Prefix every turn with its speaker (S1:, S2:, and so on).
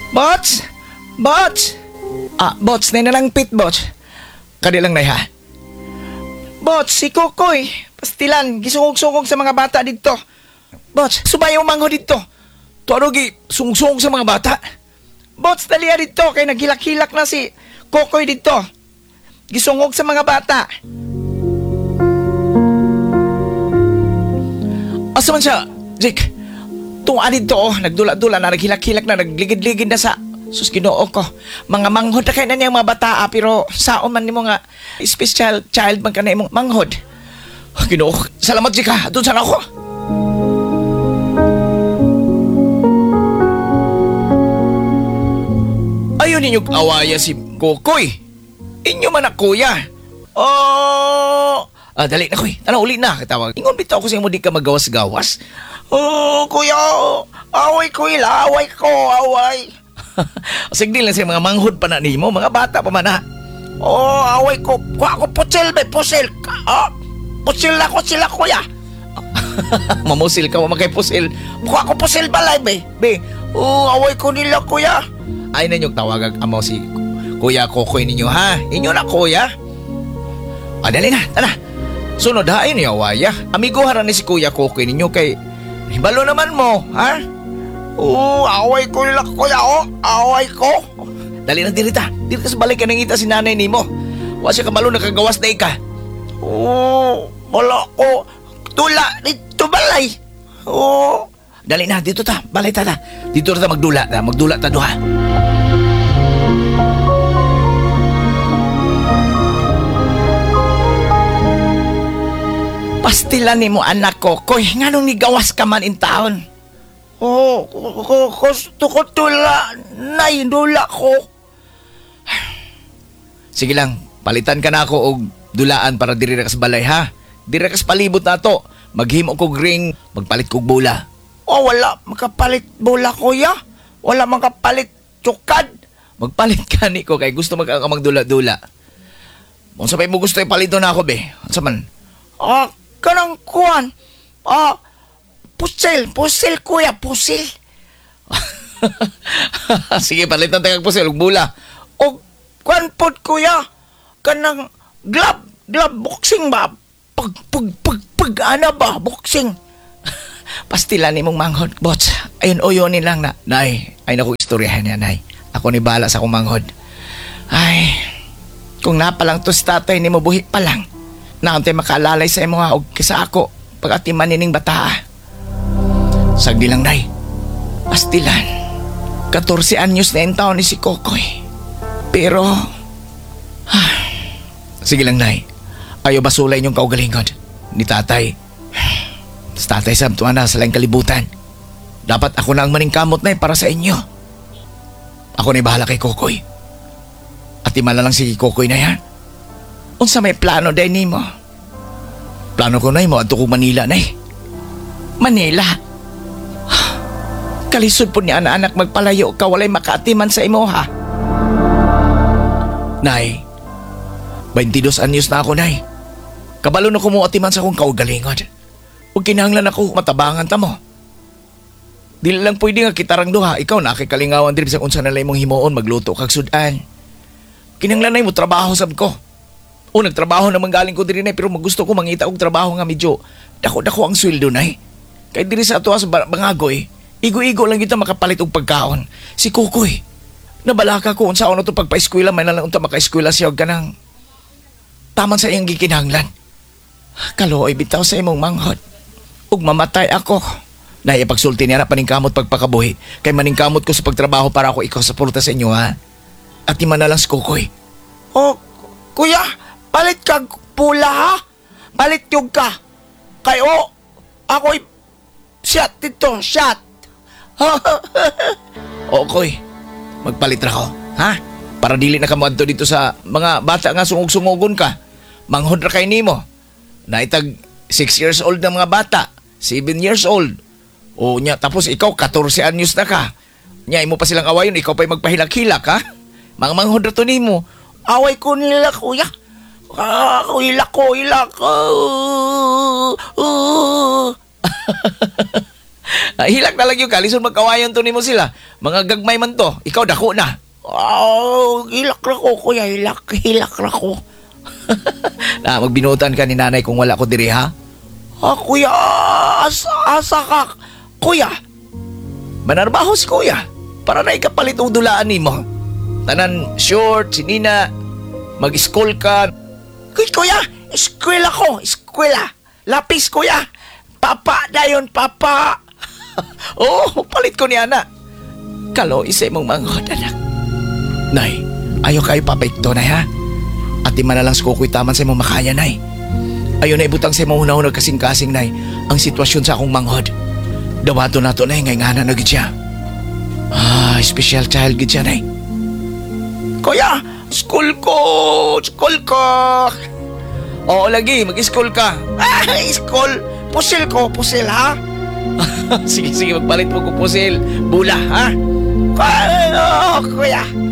S1: Bots! Bots! Bots, na lang pit, Bots. Kadi lang, nay, ha? Bots, si Kokoy. Pastilan, gisungog-sungog sa mga bata dito. Bots, sumayaw mangho dito. Tuarogi, sungsung sa mga bata. Bots, daliya dito, kay naghilak-hilak na si Kokoy dito. Gisungog sa mga bata. Asa man siya, Jake? Tunga dito, nagdula-dula na, naghilak-hilak na, nagligid-ligid na sa... Sus, Ginoo ko. Mga manghod na kayo na niyang mga bata, pero saan man ni mo nga special child man ka na imong manghod. Ginoo, salamat, Jake, ha? Doon sana ako. Ayaw ninyo awaya si Kokoy. Inyo man na kuya. Dali na, Koy. Tanaw, uli na. Katawag. Ingon bitaw ko sa imo di ka magawas-gawas. Kuya. Away, Koy. Away ko. Away. Sige lang sa mga manghod pa na nimo. Mga bata pa man, ha? Away ko. Kuha ko pusil, be. Pusil. Pusil ako sila, kuya. Mamusil ka, mamagay pusil. Kuha ko pusil balay, be. Away ko nila, kuya. Ay na niyong tawagag amo si Kuya Kokoy ninyo, ha? Inyo na, kuya. Dali na, tana. Sunod, ha? Ayun yung awaya. Amigo haran ni si Kuya Kokoy ninyo kay hibalo naman mo, ha? Away ko nila, kuya, away ko. Dali na, dirita. Dirita sa balay ka nang ita si nanay ni mo. Wa siya kabalo, nakagawas na ika. Wala ko. Tula, dito balay. Dali na, dito ta. Balay ta. Dito ta magdula. Magdula ta doha. Pastilan ni mo, anak ko. Koy, nga nung nigawas ka man in taon. Gusto ko tula. Dula ko. Sige lang, palitan ka na ako og dulaan para diri ra ka sa balay, ha? Diri ra ka sa palibot na to. Maghimo kog ring, magpalit kog bola. Wala makapalit bola, kuya. Wala makapalit tsukad. Magpalit ka ni ko kay gusto magdula-dula. Kung sabay mo gusto ipalito na ako, be. Asa man? Kanang kuwan. Pusil, kuya, pusil. Sige, palitan tayo pusil, ug bola. O, kuwan pod, kuya. Kanang glove, boxing ba? Ana ba, boxing. Pastilan ni mong manghod, bots. Ayun, uyonin lang na. Nay, ay naku, istoryahan niya, nay. Ako ni bala sa akong manghod. Ay, kung napalang to si tatay ni mo buhi pa lang. Naantay makaalalay sa imo ha, o kisa ako, pag atiman nining bata. Sagdi lang, nay. Pastilan. 14 anyos na yung taon ni si Kokoy. Pero, sige lang, nay. Ayaw basulay niyong kaugalingod ni tatay. Sa tatay sa tuwan na sa laing kalibutan. Dapat ako na ang maningkamot na para sa inyo. Ako na bahala kay Kokoy. At imala lang si Kokoy na yan. Unsa may plano day ni mo? Plano ko na mo adto ko Manila na. Manila? Kalisod po ni anak magpalayo ka walay makaatiman sa imo, ha? Nay, 22 anyos na ako, nay. Kabalo na ko mo atiman sa akong kaugalingod. Huwag kinahanglan ako matabangan ta mo. Dili lang pwede nga kitarang duha. Ikaw na kay kalingawan din sa unsa nalay mong himuon magluto kag sudan. Kinahanglan na mo trabaho sab ko. Nagtrabaho naman galing ko diri na pero magusto ko mangita og trabaho nga medyo dako-dako ang sweldo nay. Kay diri sa ato sa Bangagoy, igo-igo lang kita makapalit og pagkaon. Si Kukoy, nabalaka ko unsa ono to pagpa-eskwela may nalang unta maka-eskwela siya og kanang taman sa iyang gikinahanglan. Kaluoy bitaw sa imong manghod. Ug mamatay ako. Dahil pagsulti niya na paningkamot pagpakabuhi. Kay maningkamot ko sa pagtrabaho para ako ikaw suporta sa inyo, ha? At ima na lang si Kukoy. Kuya, palit kag pula, ha? Palit yung ka. Kay ako'y shot dito, shot. Koy, magpalit ra ko, ha? Para dili na kamuadto dito sa mga bata nga sungog-sungogon ka. Manghod ra kay nimo. Naitag 6 years old na mga bata, 7 years old. Tapos ikaw 14 anyos na ka. Nya imo pa silang awayon, ikaw pa'y magpahilak-hilak, ha? Mga manghod ra to nimo. Away ko nila, kuya. Hilak. Hilak na lang yung kalisod magkawayan to nimo sila. Mga gagmay man to. Ikaw dako na.
S2: Oh, hilak ra ko, kuya. Hilak ra ko.
S1: Magbinutan ka ni nanay kung wala ko diri ha.
S2: Kuya, asa ka? Kuya,
S1: Manarbaho si kuya. Para na ikapalit ang dulaan nimo. Tanan short, sinina. Mag-school ka.
S2: kuya, eskwela ko, eskwela. Lapis, kuya. Papa, dayon, papa.
S1: Oh, palit ko ni ana. Kalo, isa mong manghod, anak. Nay, ayaw kayo papaikto, nay, ha? At di man na lang sa kukoy taman sa imong makaya, nay. Ayaw na ibutang sa imong hunahon kasing-kasing, nay, ang sitwasyon sa akong manghod. Dawato na to, nay, ngay nga na gid siya. Special child gid siya, nay.
S2: Kuya, school ko.
S1: Oo, lagi, mag-school ka.
S2: School. Pusil, ha?
S1: Sige, magpalit mo ko pusil. Bula, ha?
S2: Kuya.